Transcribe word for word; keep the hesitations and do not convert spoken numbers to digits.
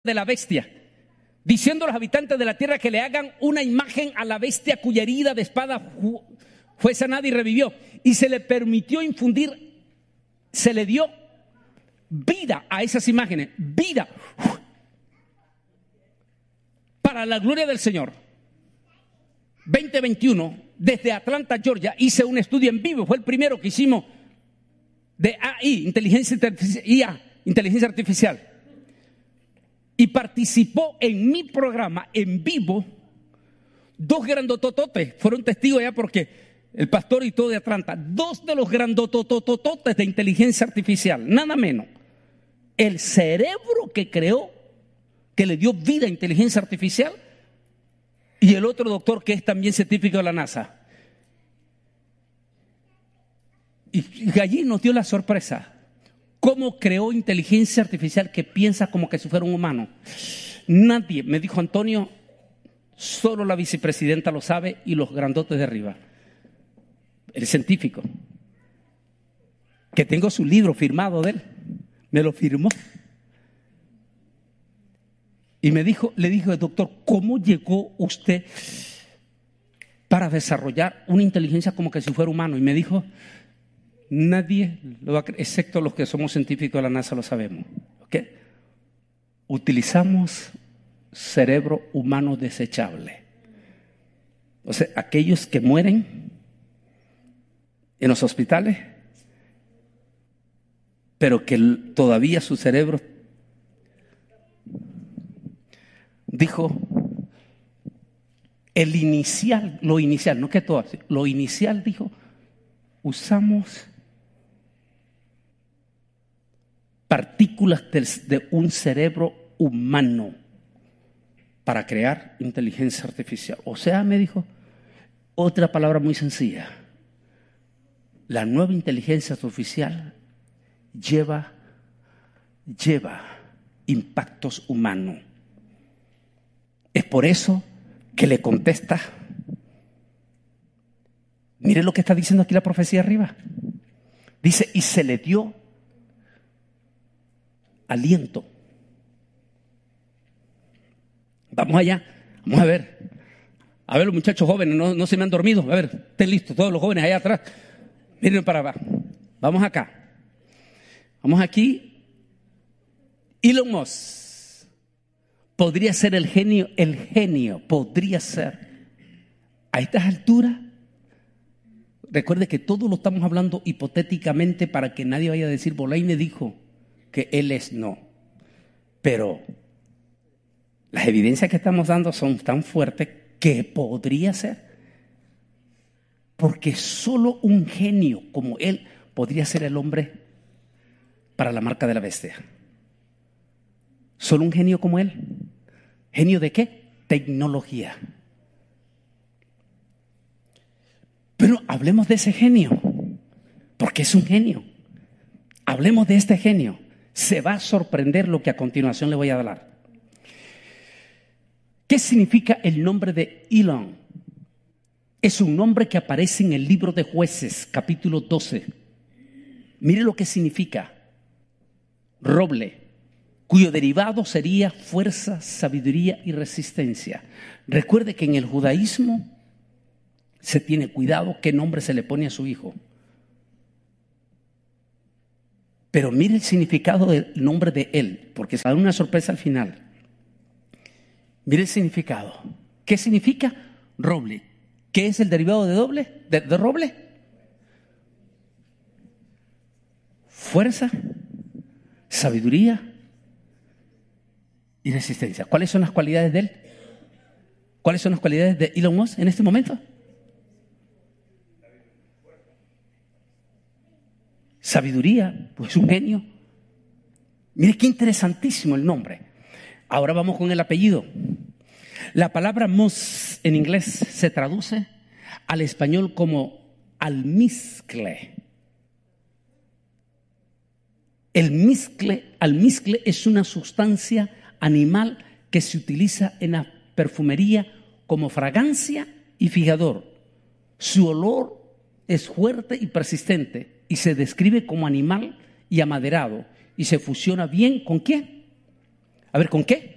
de la bestia, diciendo a los habitantes de la tierra que le hagan una imagen a la bestia cuya herida de espada fue sanada y revivió. Y se le permitió infundir, se le dio vida a esas imágenes, vida, para la gloria del Señor. veinte veintiuno, desde Atlanta, Georgia, hice un estudio en vivo, fue el primero que hicimos de A I, inteligencia artificial, I A, inteligencia artificial. Y participó en mi programa en vivo dos grandotototes, fueron testigos ya porque el pastor y todo de Atlanta, dos de los grandototototes de inteligencia artificial, nada menos. El cerebro que creó, que le dio vida a inteligencia artificial, y el otro doctor que es también científico de la NASA. Y allí nos dio la sorpresa. ¿Cómo creó inteligencia artificial que piensa como que si fuera un humano? Nadie, me dijo Antonio, solo la vicepresidenta lo sabe y los grandotes de arriba. El científico, que tengo su libro firmado de él, me lo firmó. Y me dijo, le dije, doctor, ¿cómo llegó usted para desarrollar una inteligencia como que si fuera humano? Y me dijo, nadie lo va a creer, excepto los que somos científicos de la NASA lo sabemos. ¿Okay? Utilizamos cerebro humano desechable. O sea, aquellos que mueren en los hospitales, pero que todavía su cerebro, dijo, el inicial, lo inicial, no que todo, lo inicial, dijo, usamos partículas de, de un cerebro humano para crear inteligencia artificial. O sea, me dijo, otra palabra muy sencilla, la nueva inteligencia artificial lleva, lleva impactos humanos. Es por eso que le contesta. Mire lo que está diciendo aquí la profecía arriba. Dice, y se le dio aliento. Vamos allá, vamos a ver. A ver, los muchachos jóvenes, no, no se me han dormido. A ver, estén listos, todos los jóvenes allá atrás. Miren para abajo. Vamos acá. Vamos aquí. Elon Musk. Podría ser el genio, el genio, podría ser. A estas alturas, recuerde que todo lo estamos hablando hipotéticamente para que nadie vaya a decir, Bolaine dijo que él es no. Pero las evidencias que estamos dando son tan fuertes que podría ser. Porque solo un genio como él podría ser el hombre para la marca de la bestia. Solo un genio como él. ¿Genio de qué? Tecnología. Pero hablemos de ese genio, porque es un genio. Hablemos de este genio. Se va a sorprender lo que a continuación le voy a hablar. ¿Qué significa el nombre de Elon? Es un nombre que aparece en el libro de Jueces, capítulo doce. Mire lo que significa. Roble, cuyo derivado sería fuerza, sabiduría y resistencia. Recuerde que en el judaísmo se tiene cuidado qué nombre se le pone a su hijo. Pero mire el significado del nombre de él, porque se da una sorpresa al final. Mire el significado. ¿Qué significa? Roble. ¿Qué es el derivado de doble? ¿De, de roble? Fuerza, sabiduría y resistencia. ¿Cuáles son las cualidades de él? ¿Cuáles son las cualidades de Elon Musk en este momento? Sabiduría, pues un genio. Mire qué interesantísimo el nombre. Ahora vamos con el apellido. La palabra Musk en inglés se traduce al español como almizcle. El miscle, almizcle es una sustancia animal que se utiliza en la perfumería como fragancia y fijador. Su olor es fuerte y persistente y se describe como animal y amaderado y se fusiona bien ¿con quién? A ver, ¿con qué?